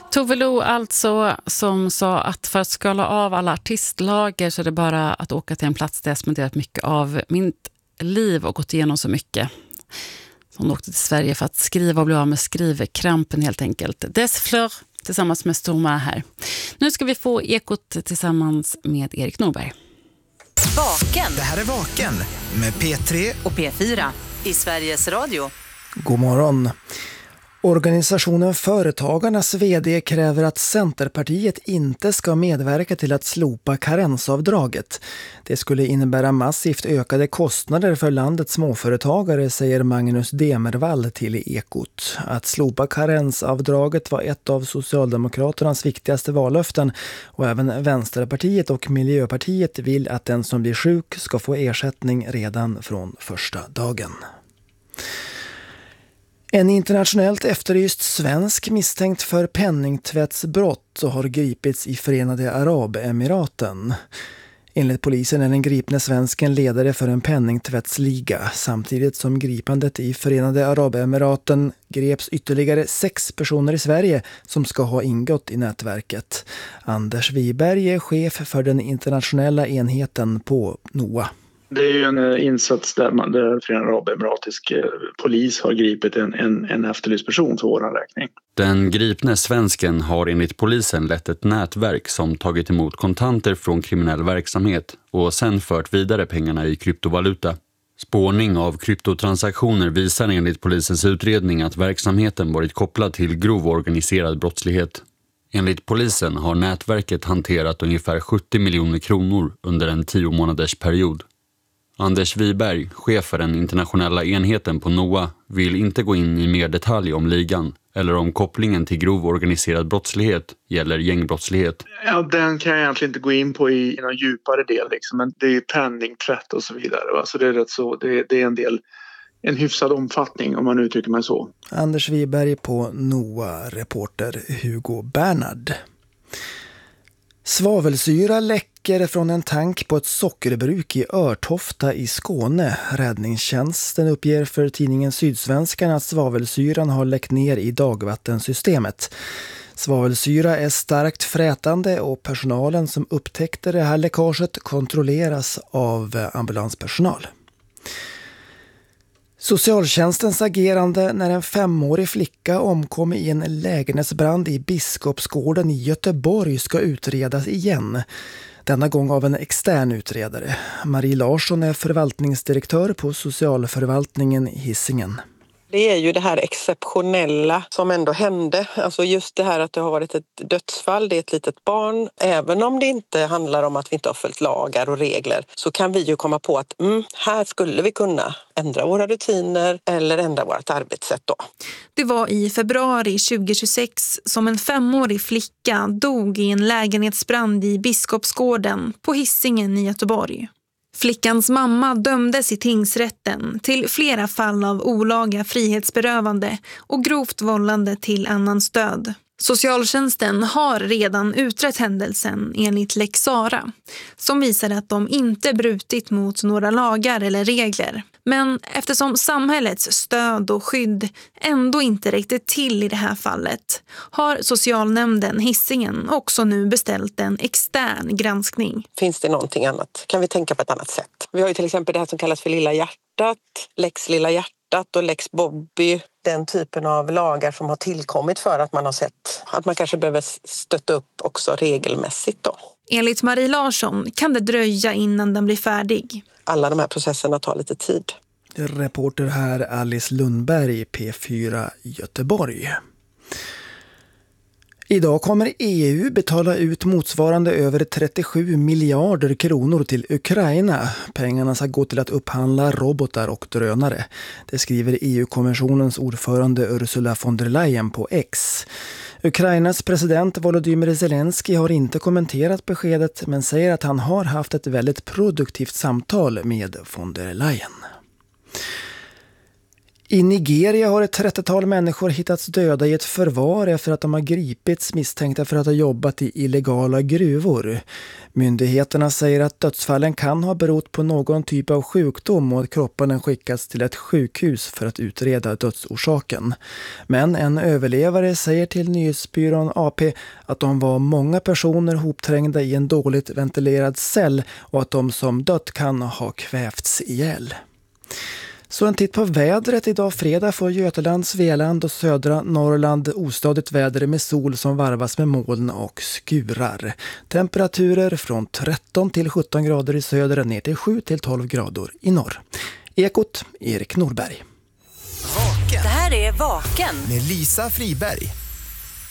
Tove Lo alltså, som sa att för att skala av alla artistlager så är det bara att åka till en plats där jag spenderat mycket av mitt liv och gått igenom så mycket. Hon åkte till Sverige för att skriva och bli av med skrivkrampen helt enkelt. Des Fleur tillsammans med Storma här. Nu ska vi få Ekot tillsammans med Erik Norberg. Vaken. Det här är Vaken med P3 och P4 i Sveriges Radio. God morgon. Organisationen Företagarnas vd kräver att Centerpartiet inte ska medverka till att slopa karensavdraget. Det skulle innebära massivt ökade kostnader för landets småföretagare, säger Magnus Demervall till Ekot. Att slopa karensavdraget var ett av Socialdemokraternas viktigaste vallöften och även Vänsterpartiet och Miljöpartiet vill att den som blir sjuk ska få ersättning redan från första dagen. En internationellt efterlyst svensk misstänkt för penningtvättsbrott har gripits i Förenade Arabemiraten. Enligt polisen är den gripne svensken ledare för en penningtvättsliga. Samtidigt som gripandet i Förenade Arabemiraten greps ytterligare 6 personer i Sverige som ska ha ingått i nätverket. Anders Wiberg är chef för den internationella enheten på NOA. Det är ju en insats där Förenade Arabemiratisk polis har gripit en efterlyst person för våran räkning. Den gripne svensken har enligt polisen lett ett nätverk som tagit emot kontanter från kriminell verksamhet och sen fört vidare pengarna i kryptovaluta. Spårning av kryptotransaktioner visar enligt polisens utredning att verksamheten varit kopplad till grov organiserad brottslighet. Enligt polisen har nätverket hanterat ungefär 70 miljoner kronor under en 10-månaders period. Anders Wiberg, chef för den internationella enheten på NOA, vill inte gå in i mer detalj om ligan eller om kopplingen till grov organiserad brottslighet gäller gängbrottslighet. Ja, den kan jag egentligen inte gå in på i någon djupare del liksom, men det är ju penningtvätt och så vidare. Va? Så det är rätt så, det är en hyfsad omfattning om man uttrycker mig så. Anders Wiberg på NOA, reporter Hugo Bernhard. Svavelsyra läcker från en tank på ett sockerbruk i Örtofta i Skåne. Räddningstjänsten uppger för tidningen Sydsvenskan att svavelsyran har läckt ner i dagvattensystemet. Svavelsyra är starkt frätande och personalen som upptäckte det här läckaget kontrolleras av ambulanspersonal. Socialtjänstens agerande när en 5-årig flicka omkom i en lägenhetsbrand i Biskopsgården i Göteborg ska utredas igen. Denna gång av en extern utredare. Marie Larsson är förvaltningsdirektör på socialförvaltningen i Hisingen. Det är ju det här exceptionella som ändå hände. Alltså just det här att det har varit ett dödsfall, det är ett litet barn. Även om det inte handlar om att vi inte har följt lagar och regler så kan vi ju komma på att här skulle vi kunna ändra våra rutiner eller ändra vårt arbetssätt då. Det var i februari 2026 som en 5-årig flicka dog i en lägenhetsbrand i Biskopsgården på Hisingen i Göteborg. Flickans mamma dömdes i tingsrätten till flera fall av olaga frihetsberövande och grovt vållande till annans död. Socialtjänsten har redan utrett händelsen enligt Lex Sara, som visar att de inte brutit mot några lagar eller regler. Men eftersom samhällets stöd och skydd ändå inte räckte till i det här fallet har socialnämnden Hisingen också nu beställt en extern granskning. Finns det någonting annat? Kan vi tänka på ett annat sätt? Vi har ju till exempel det här som kallas för Lilla hjärtat, Lex Lilla hjärtat och Lex Bobby. Den typen av lagar som har tillkommit för att man har sett att man kanske behöver stötta upp också regelmässigt då. Enligt Marie Larsson kan det dröja innan den blir färdig. Alla de här processerna tar lite tid. Reporter här Alice Lundberg, P4 Göteborg. Idag kommer EU betala ut motsvarande över 37 miljarder kronor till Ukraina. Pengarna ska gå till att upphandla robotar och drönare. Det skriver EU-kommissionens ordförande Ursula von der Leyen på X. Ukrainas president Volodymyr Zelensky har inte kommenterat beskedet men säger att han har haft ett väldigt produktivt samtal med von der Leyen. I Nigeria har ett 30-tal människor hittats döda i ett förvar efter att de har gripits misstänkta för att ha jobbat i illegala gruvor. Myndigheterna säger att dödsfallen kan ha berott på någon typ av sjukdom och att kropparna skickats till ett sjukhus för att utreda dödsorsaken. Men en överlevare säger till nyhetsbyrån AP att de var många personer hopträngda i en dåligt ventilerad cell och att de som dött kan ha kvävts ihjäl. Så en titt på vädret. Idag fredag får Götaland, Svealand och södra Norrland ostadigt väder med sol som varvas med moln och skurar. Temperaturer från 13 till 17 grader i söder ner till 7 till 12 grader i norr. Ekot, Erik Norberg. Det här är Vaken med Lisa Friberg.